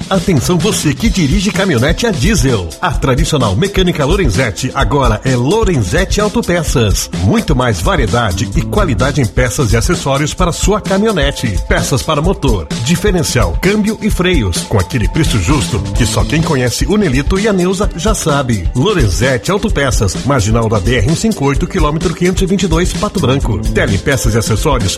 Atenção você que dirige caminhonete a diesel. A tradicional mecânica Lorenzetti agora é Lorenzetti Autopeças. Muito mais variedade e qualidade em peças e acessórios para sua caminhonete. Peças para motor, diferencial, câmbio e freios. Com aquele preço justo que só quem conhece o Nelito e a Neuza já sabe. Lorenzetti Autopeças, marginal da BR-158, quilômetro 522, Pato Branco. Telepeças e acessórios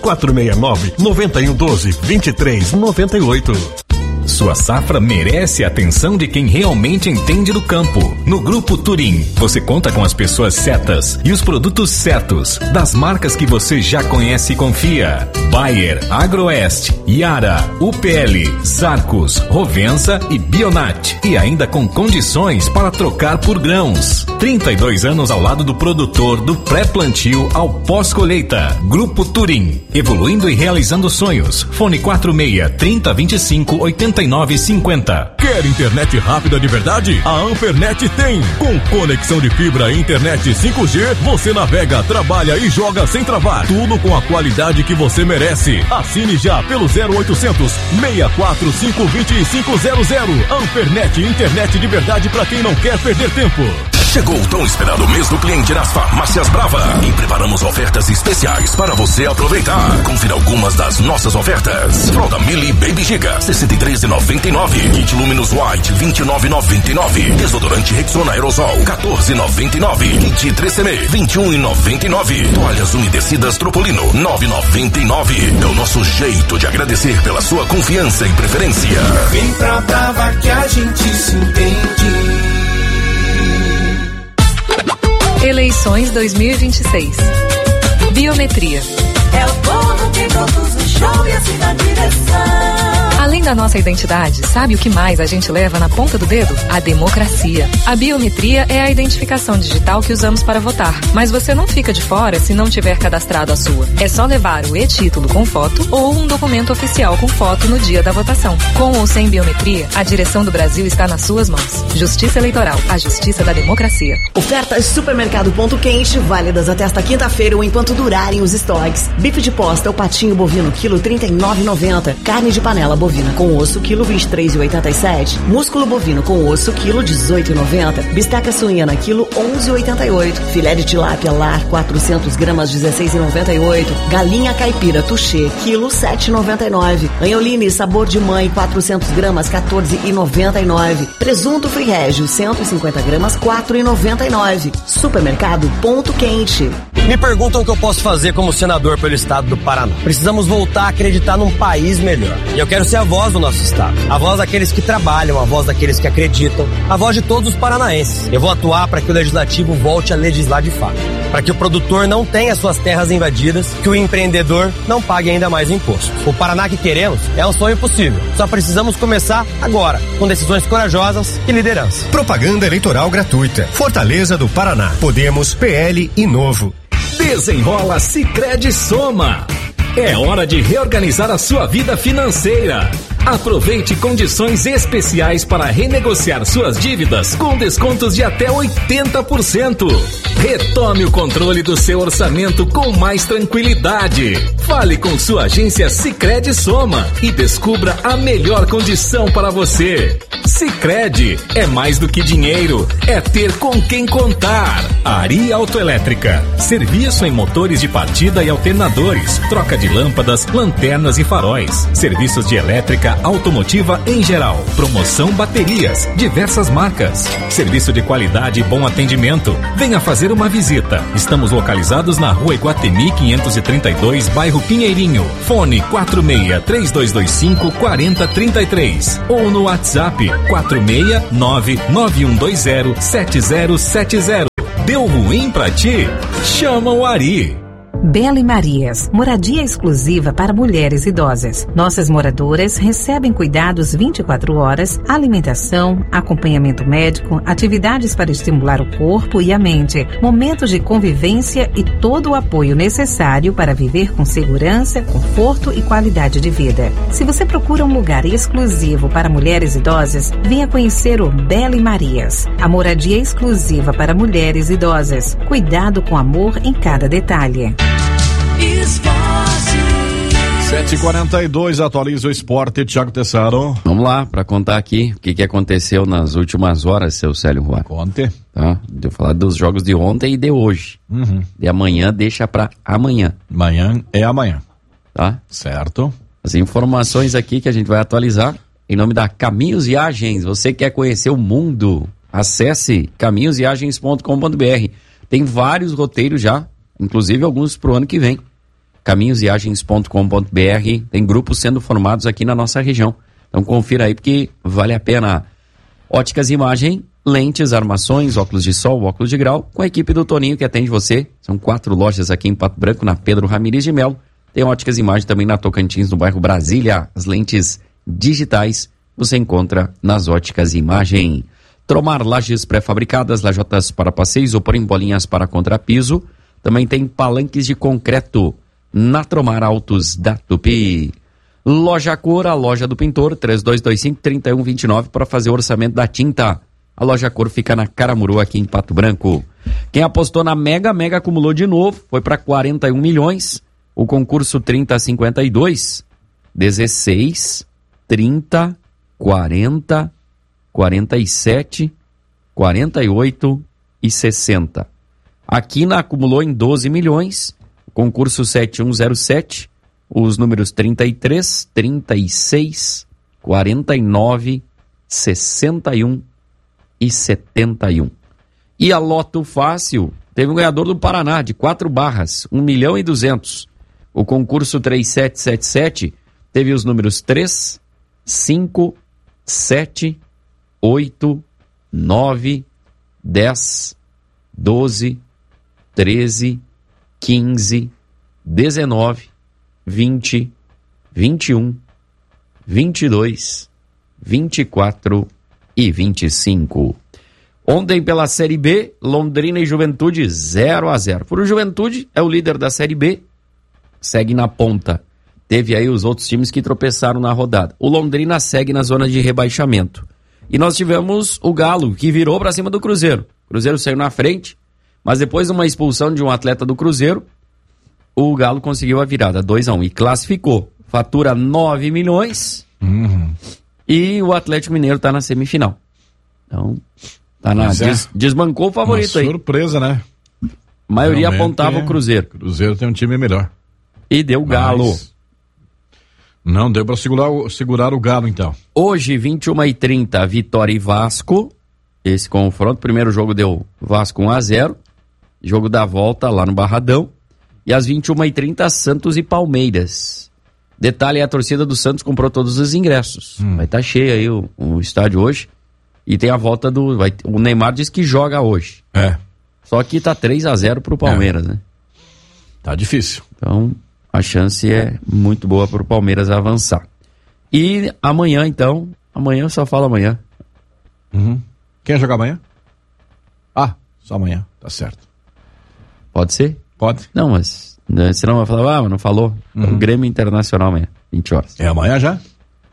469-9112-2398. Sua safra merece a atenção de quem realmente entende do campo. No Grupo Turim, você conta com as pessoas certas e os produtos certos, das marcas que você já conhece e confia. Bayer, Agroeste, Yara, UPL, Zarcos, Rovensa e Bionat. E ainda com condições para trocar por grãos. 32 anos ao lado do produtor, do pré-plantio ao pós-colheita. Grupo Turim, evoluindo e realizando sonhos. Fone 46-3025-8950. Quer internet rápida de verdade? A Ampernet tem. Com conexão de fibra e internet 5G, você navega, trabalha e joga sem travar. Tudo com a qualidade que você merece. Assine já pelo 0800 645 2500. Ampernet, internet de verdade para quem não quer perder tempo. Chegou o tão esperado mês do cliente nas Farmácias Brava e preparamos ofertas especiais para você aproveitar. Confira algumas das nossas ofertas. Fralda Mili Baby Giga, R$ 63,99. Kit Luminous White, R$ 29,99. Desodorante Rexona Aerosol, R$ 14,99. Kit 3CM, R$ 21,99. Toalhas umedecidas Tropolino, R$ 9,99. É o nosso jeito de agradecer pela sua confiança e preferência. Vem pra Brava que a gente se entende. Eleições 2026. Biometria. É o povo que conduz o show e assim na direção. Além da nossa identidade, sabe o que mais a gente leva na ponta do dedo? A democracia. A biometria é a identificação digital que usamos para votar. Mas você não fica de fora se não tiver cadastrado a sua. É só levar o e-título com foto ou um documento oficial com foto no dia da votação. Com ou sem biometria, a direção do Brasil está nas suas mãos. Justiça Eleitoral, a justiça da democracia. Ofertas Supermercado Ponto Quente, válidas até esta quinta-feira ou enquanto durarem os estoques. Bife de posta, o patinho bovino, quilo R$ 39,90. Carne de panela bovina com osso, quilo R$ 23,87. Músculo bovino com osso, quilo R$ 18,90. Bisteca suína, quilo R$ 11,88. Filé de tilápia lar, 400 gramas, R$ 16,98. Galinha caipira touché, quilo R$ 7,99. Anholine sabor de mãe, 400 gramas, R$ 14,99. Presunto Free Régio, 150 gramas, R$ 4,99. Supermercado Ponto Quente. Me perguntam o que eu posso fazer como senador pelo estado do Paraná. Precisamos voltar a acreditar num país melhor. E eu quero ser a voz do nosso estado. A voz daqueles que trabalham, a voz daqueles que acreditam, a voz de todos os paranaenses. Eu vou atuar para que o legislativo volte a legislar de fato. Para que o produtor não tenha suas terras invadidas, que o empreendedor não pague ainda mais imposto. O Paraná que queremos é um sonho possível. Só precisamos começar agora, com decisões corajosas e liderança. Propaganda eleitoral gratuita. Fortaleza do Paraná. Podemos, PL e Novo. Desenrola Sicredi Soma. É hora de reorganizar a sua vida financeira. Aproveite condições especiais para renegociar suas dívidas com descontos de até 80%. Retome o controle do seu orçamento com mais tranquilidade. Fale com sua agência Sicredi Soma e descubra a melhor condição para você. Sicredi é mais do que dinheiro, é ter com quem contar. Ari Autoelétrica, serviço em motores de partida e alternadores, troca de lâmpadas, lanternas e faróis, serviços de elétrica automotiva em geral, promoção baterias, diversas marcas, serviço de qualidade e bom atendimento. Venha fazer uma visita. Estamos localizados na Rua Iguatemi 532, bairro Pinheirinho. Fone 46-3225-4033 ou no WhatsApp 469-9120-7070. Deu ruim pra ti? Chama o Ari. Bela e Marias, moradia exclusiva para mulheres idosas. Nossas moradoras recebem cuidados 24 horas, alimentação, acompanhamento médico, atividades para estimular o corpo e a mente, momentos de convivência e todo o apoio necessário para viver com segurança, conforto e qualidade de vida. Se você procura um lugar exclusivo para mulheres idosas, venha conhecer o Bela e Marias, a moradia exclusiva para mulheres idosas. Cuidado com amor em cada detalhe. Esportes. 7h42, atualiza o esporte, Thiago Tessaro. Vamos lá, para contar aqui o que aconteceu nas últimas horas, seu Célio Juan. Conte. Tá? Deu falar dos jogos de ontem e de hoje. De amanhã, deixa para amanhã. Amanhã é amanhã. Tá? Certo. As informações aqui que a gente vai atualizar em nome da Caminhos Viagens. Você quer conhecer o mundo? Acesse caminhosviagens.com.br. Tem vários roteiros já, inclusive alguns pro ano que vem. caminhosviagens.com.br. Tem grupos sendo formados aqui na nossa região. Então confira aí porque vale a pena. Óticas Imagem, lentes, armações, óculos de sol, óculos de grau, com a equipe do Toninho que atende você. São 4 lojas aqui em Pato Branco, na Pedro Ramires de Melo. Tem Óticas Imagem também na Tocantins, no bairro Brasília. As lentes digitais você encontra nas Óticas Imagem. Tromar lajes pré-fabricadas, lajotas para passeios ou porém bolinhas para contrapiso. Também tem palanques de concreto na Tromar Autos da Tupi. Loja Cor, a loja do pintor, 3225-3129 para fazer o orçamento da tinta. A Loja Cor fica na Caramuru, aqui em Pato Branco. Quem apostou na Mega acumulou de novo, foi para 41 milhões. O concurso 3052, 16, 30, 40, 47, 48 e 60. A Quina acumulou em 12 milhões, concurso 7107, os números 33, 36, 49, 61 e 71. E a Loto Fácil teve um ganhador do Paraná, de 4 barras, 1.200.000. O concurso 3777 teve os números 3, 5, 7, 8, 9, 10, 12, 13, 15, 19, 20, 21, 22, 24 e 25. Ontem pela Série B, Londrina e Juventude 0-0. Por Juventude é o líder da Série B, segue na ponta. Teve aí os outros times que tropeçaram na rodada. O Londrina segue na zona de rebaixamento. E nós tivemos o Galo, que virou para cima do Cruzeiro. O Cruzeiro saiu na frente, mas depois de uma expulsão de um atleta do Cruzeiro, o Galo conseguiu a virada, 2-1, e classificou. Fatura 9 milhões e o Atlético Mineiro está na semifinal. Então, tá na, desbancou o favorito aí. Surpresa, né? A maioria apontava o Cruzeiro. O Cruzeiro tem um time melhor. E deu Galo. Não deu para segurar o Galo, então. Hoje, 21h30, Vitória e Vasco. Esse confronto. Primeiro jogo deu Vasco 1-0. Jogo da volta lá no Barradão. E às 21h30, Santos e Palmeiras. Detalhe, a torcida do Santos comprou todos os ingressos. Vai estar cheio aí o estádio hoje. E tem a volta do... o Neymar diz que joga hoje. Só que tá 3-0 pro Palmeiras, né? Tá difícil. Então, a chance é muito boa pro Palmeiras avançar. E amanhã, então... Amanhã, eu só falo amanhã. Quer jogar amanhã? Ah, só amanhã. Tá certo. Pode ser? Pode. Não, mas... senão vai falar, mas não falou. O Grêmio Internacional amanhã, 20 horas. É amanhã já?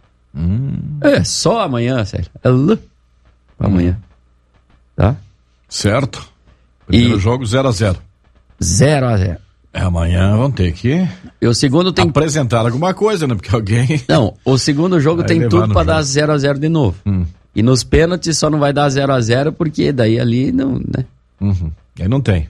É, só amanhã, sério. Amanhã. Tá? Certo. Primeiro jogo 0-0. 0-0. É, amanhã vão ter que... E o segundo tem... apresentar alguma coisa, né? Porque alguém... Não, o segundo jogo tem tudo pra dar 0-0 de novo. E nos pênaltis só não vai dar 0-0 porque daí ali não, né? Aí não tem.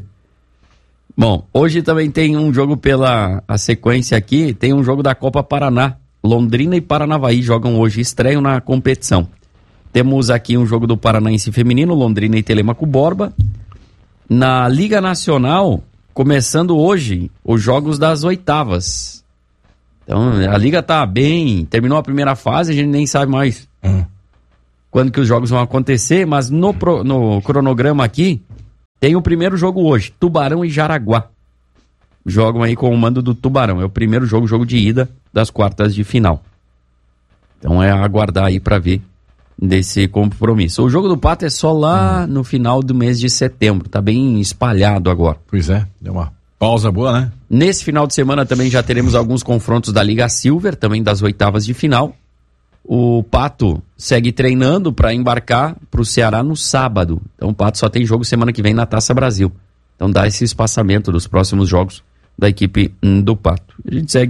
Bom, hoje também tem um jogo pela a sequência aqui, tem um jogo da Copa Paraná. Londrina e Paranavaí jogam hoje, estreiam na competição. Temos aqui um jogo do Paranaense Feminino, Londrina e Telêmaco Borba. Na Liga Nacional, começando hoje, os jogos das oitavas. Então, a Liga tá bem, terminou a primeira fase, a gente nem sabe mais quando que os jogos vão acontecer, mas no cronograma aqui, tem o primeiro jogo hoje, Tubarão e Jaraguá. Jogam aí com o mando do Tubarão. É o primeiro jogo de ida das quartas de final. Então é aguardar aí pra ver desse compromisso. O jogo do Pato é só lá no final do mês de setembro. Tá bem espalhado agora. Pois é, deu uma pausa boa, né? Nesse final de semana também já teremos alguns confrontos da Liga Silver, também das oitavas de final. O Pato segue treinando para embarcar para o Ceará no sábado. Então o Pato só tem jogo semana que vem na Taça Brasil. Então dá esse espaçamento dos próximos jogos da equipe do Pato. A gente segue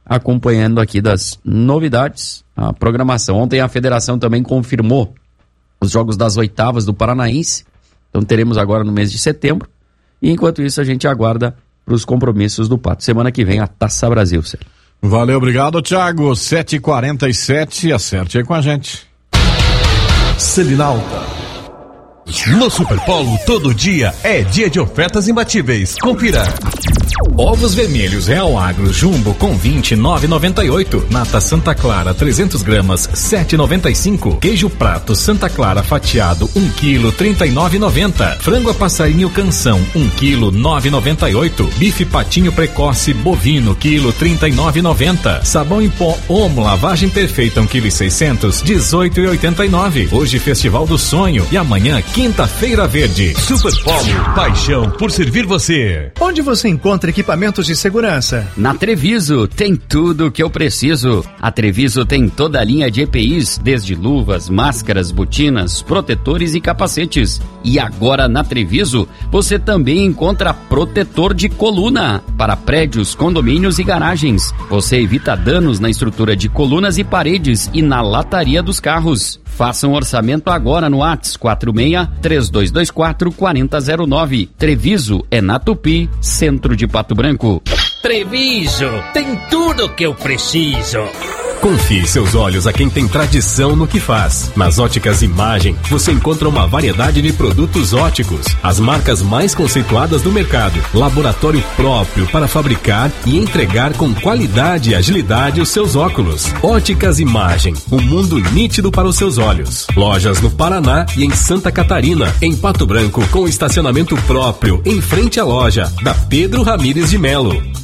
acompanhando aqui das novidades, a programação. Ontem a federação também confirmou os jogos das oitavas do Paranaense, então teremos agora no mês de setembro, e enquanto isso a gente aguarda para os compromissos do Pato. Semana que vem a Taça Brasil, Sérgio. Valeu, obrigado, Thiago. 7h47, acerte aí com a gente. Selinalta. No Superpolo, todo dia é dia de ofertas imbatíveis. Confira. Ovos vermelhos Real Agro Jumbo com 29,98. Nata Santa Clara 300 gramas 7,95. Queijo prato Santa Clara fatiado 1 kg 39,90. Frango a passarinho Canção 1 kg 9,98. Bife patinho precoce bovino quilo 39,90. Sabão em pó Omo lavagem perfeita 1 kg 600 18,89. Hoje Festival do Sonho e amanhã Quinta-feira Verde. Superpolo, paixão por servir você. Onde você encontra equipamentos de segurança? Na Treviso, tem tudo o que eu preciso. A Treviso tem toda a linha de EPIs, desde luvas, máscaras, botinas, protetores e capacetes. E agora na Treviso, você também encontra protetor de coluna para prédios, condomínios e garagens. Você evita danos na estrutura de colunas e paredes e na lataria dos carros. Faça um orçamento agora no WhatsApp 46-3224-4009. Treviso é na Tupi, centro de Pato Branco. Treviso, tem tudo o que eu preciso. Confie seus olhos a quem tem tradição no que faz. Nas Óticas Imagem, você encontra uma variedade de produtos óticos, as marcas mais conceituadas do mercado, laboratório próprio para fabricar e entregar com qualidade e agilidade os seus óculos. Óticas Imagem, um mundo nítido para os seus olhos. Lojas no Paraná e em Santa Catarina, em Pato Branco, com estacionamento próprio em frente à loja da Pedro Ramires de Melo.